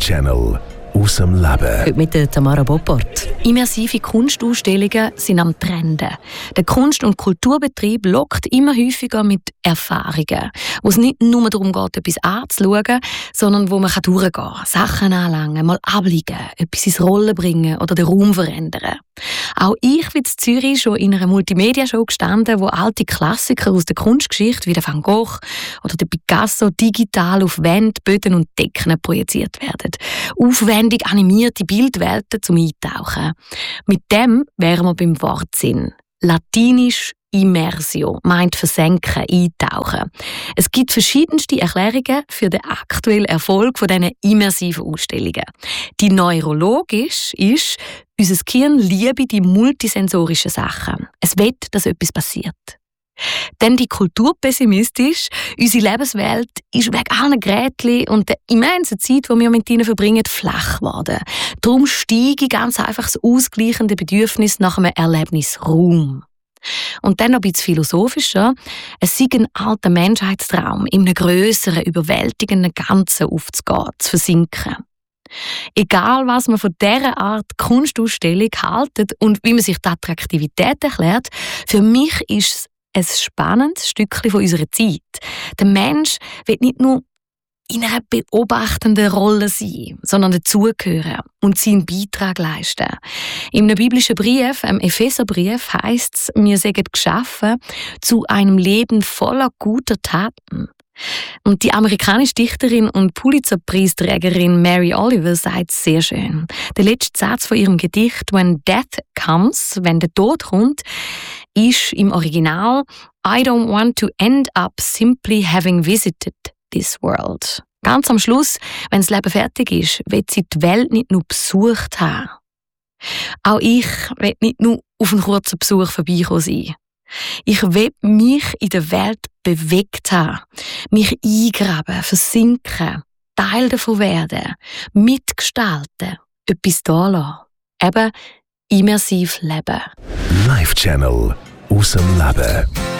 Channel aus dem Leben. Heute mit der Tamara Boppert. Immersive Kunstausstellungen sind am Trenden. Der Kunst- und Kulturbetrieb lockt immer häufiger mit Erfahrungen, wo es nicht nur darum geht, etwas anzuschauen, sondern wo man durchgehen kann, Sachen anlangen, mal abliegen, etwas ins Rollen bringen oder den Raum verändern. Auch ich bin in Zürich schon in einer Multimedia-Show gestanden, wo alte Klassiker aus der Kunstgeschichte wie der Van Gogh oder der Picasso digital auf Wände, Böden und Decken projiziert werden. Aufwendig animierte Bildwelten zum Eintauchen. Mit dem wären wir beim Wortsinn. Latinisch Immersio meint versenken, eintauchen. Es gibt verschiedenste Erklärungen für den aktuellen Erfolg von diesen immersiven Ausstellungen. Die neurologisch ist, unser Gehirn liebe die multisensorischen Sachen. Es will, dass etwas passiert. Dann die kulturpessimistisch. Unsere Lebenswelt ist wegen allen Geräten und der immensen Zeit, die wir mit ihnen verbringen, flach geworden. Darum steige ganz einfach das ausgleichende Bedürfnis nach einem Erlebnisraum. Und dann noch ein bisschen philosophischer. Es sei ein alter Menschheitstraum, in einem grösseren, überwältigenden Ganzen aufzugehen, zu versinken. Egal, was man von dieser Art Kunstausstellung hält und wie man sich die Attraktivität erklärt, für mich ist es ein spannendes Stückchen von unserer Zeit. Der Mensch will nicht nur in einer beobachtenden Rolle sein, sondern dazugehören und seinen Beitrag leisten. In einem biblischen Brief, im Epheserbrief, heisst es, wir seien geschaffen zu einem Leben voller guter Taten. Und die amerikanische Dichterin und Pulitzer-Preisträgerin Mary Oliver sagt es sehr schön. Der letzte Satz von ihrem Gedicht «When death comes», wenn der Tod kommt, ist im Original «I don't want to end up simply having visited this world». Ganz am Schluss, wenn das Leben fertig ist, will sie die Welt nicht nur besucht haben. Auch ich will nicht nur auf einen kurzen Besuch vorbeikommen sein. Ich will mich in der Welt bewegt haben, mich eingraben, versinken, Teil davon werden, mitgestalten, etwas da lassen. Eben immersiv leben. Live Channel aus dem Leben.